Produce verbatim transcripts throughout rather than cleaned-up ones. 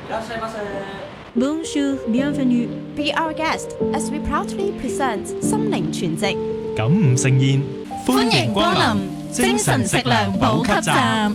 Bonjour, bienvenue. Be our guest as we proudly present心靈全席。 感悟盛宴， 歡迎光臨精神食糧補給站。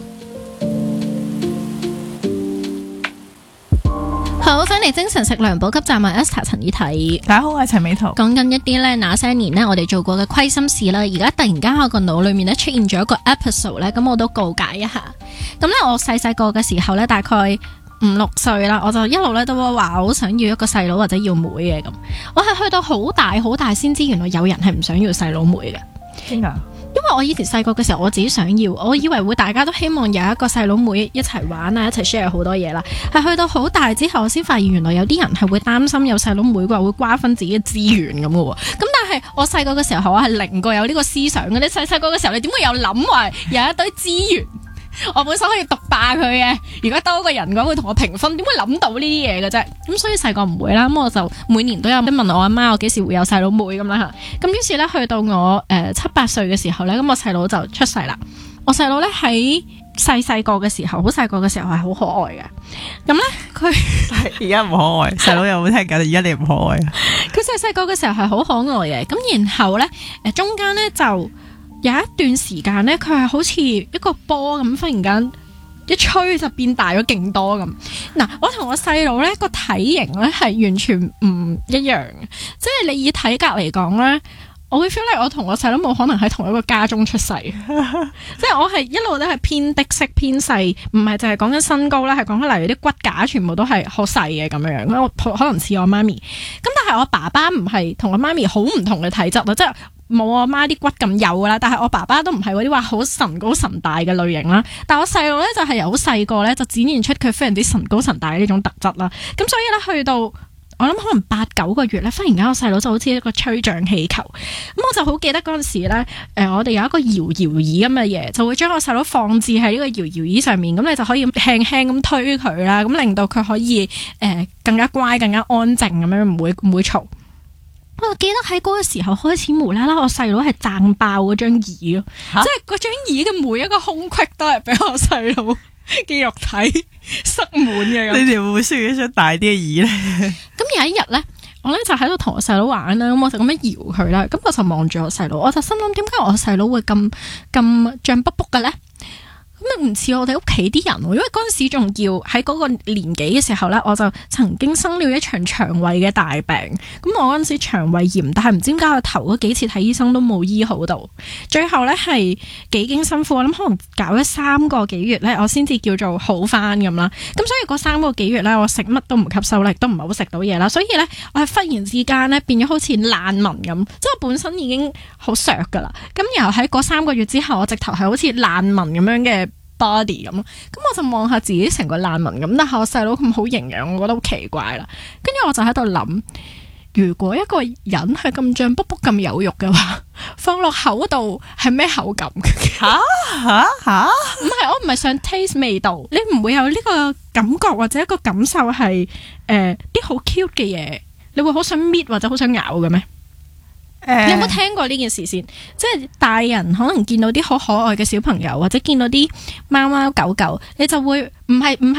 好，翻嚟精神食糧補給站啊 Esther 陳以睇。 大家好，我係陳美圖。 講緊一啲咧那些年咧我哋做過嘅虧心事啦，而家突然間喺個腦裏面咧出現咗一個 episode 咧，咁我都告解一下。咁咧我細細個嘅時候咧，大概五六歲啦，我就一路咧都話好想要一個細佬或者要妹嘅咁。我係去到好大好大先知，原來有人係唔想要細佬妹嘅。 真㗎？ 因為我以前細個嘅時候，我自己想要，我以為會大家都希望有一個細佬妹一齊玩啊，一齊 share 好多嘢啦。係去到好大之後，我先發現原來有啲人係會擔心有細佬妹嘅話會瓜分自己嘅資源咁嘅喎。咁但係我細個嘅時候，我係零個有呢個思想嘅。你細細個嘅時候，你點會有諗話有一堆資源？我本身可以獨霸佢嘅，如果多個人嘅話會同我平分，點會諗到呢啲嘢嘅啫？咁所以細個唔會啦。咁我就每年都有問我阿媽，我幾時會有細佬妹咁啦嚇。咁於是咧，去到我誒七八歲嘅時候咧，咁我細佬就出世啦。我細佬咧喺細細個嘅時候，好細個嘅時候係好可愛嘅。咁咧佢而家唔可愛，細佬有冇聽緊？而家你唔可愛啊？ 佢細細個嘅時候係好可愛嘅。咁然後咧誒中間咧就有一段時間咧，佢係好似一個波咁，忽然間一吹就變大咗勁多咁。嗱，我同我細佬咧個體型咧係完全唔一樣，即係你以體格嚟講咧，我會 feel like 我同我細佬冇可能喺同一個家中出世，即係我係一路都係偏的式偏細，唔係就係講緊身高啦，係講緊例如啲骨架全部都係好細嘅咁樣樣，我可能似我媽咪。咁但係我爸爸唔係同我媽咪好唔同嘅體質啊，即係冇我媽啲骨咁幼噶啦，但係我爸爸都唔係嗰啲話好神高神大嘅類型啦。但係我細佬咧就係由好細個咧就展現出佢非常之神高神大嘅呢種特質啦。咁所以咧去到我諗可能八九個月咧，忽然間我細佬就好似一個吹脹氣球。咁我就好記得嗰陣時咧，誒、呃、我哋有一個搖搖椅咁嘅嘢，就會將我細佬放置喺呢個搖搖椅上面，咁你就可以輕輕咁推佢啦，咁令到佢可以誒、呃、更加乖、更加安靜咁樣，唔會唔會嘈。我記得喺嗰個時候開始無啦啦，我細佬係掙爆嗰張椅咯，即係嗰張椅嘅每一個空隙都係俾我細佬嘅肉體塞滿嘅。 你哋會唔會需要一張大啲嘅椅咧？ 咁有一日咧，我咧就喺度同我細佬玩啦，咁我就咁樣搖佢啦，咁我就望住我細佬，我就心諗點解我細佬會咁咁脹卜卜嘅咧？咁唔似我哋屋企啲人，因為嗰陣時仲要喺嗰個年紀嘅時候咧，我就曾經生了一場腸胃嘅大病。咁我嗰陣時腸胃炎，但係唔知點解我頭嗰幾次睇醫生都冇醫好到，最後咧係幾經辛苦，我諗可能搞咗三個幾月咧，我先至叫做好翻咁啦。咁所以嗰三個幾月咧，我食乜都唔吸收力，都唔係好食到嘢啦。所以咧，我係忽然之間咧變咗好似難民咁，即係我本身已經好削噶啦。咁然後喺嗰三個月之後，我直頭係好似難民咁樣嘅body 咁，咁我就望下自己成個難民咁，但係我細佬咁好營養，我覺得好奇怪啦。跟住我就喺度諗，如果一個人係咁脹卜卜咁有肉嘅話，放落口度係咩口感？ 吓吓吓！ 唔係，我唔係想 taste 味道，你唔會有呢個感覺或者一個感受係誒啲好 cute 嘅嘢，你會好想搣或者好想咬嘅咩？你有冇聽過呢件事先？即係大人可能見到啲好可愛嘅小朋友，或者見到啲貓貓狗狗，你就會唔係唔係